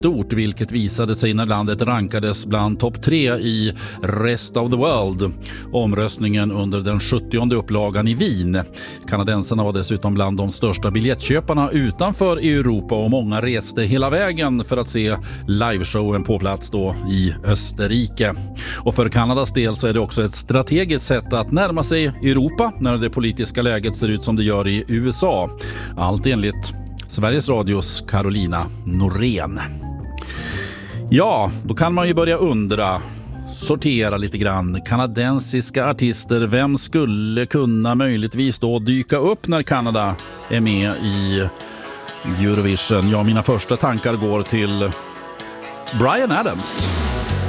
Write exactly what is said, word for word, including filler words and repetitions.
stort, vilket visade sig när landet rankades bland topp tre i Rest of the World. Omröstningen under den sjuttionde upplagan i Wien. Kanadensarna var dessutom bland de största biljettköparna utanför Europa och många reste hela vägen för att se liveshowen på plats då i Österrike. Och för Kanadas del så är det också ett strategiskt sätt att närma sig Europa när det politiska läget ser ut som det gör i U S A. Allt enligt Sveriges Radios Carolina Norén. Ja, då kan man ju börja undra, sortera lite grann. Kanadensiska artister, vem skulle kunna möjligtvis då dyka upp när Kanada är med i Eurovision? Ja, mina första tankar går till Bryan Adams.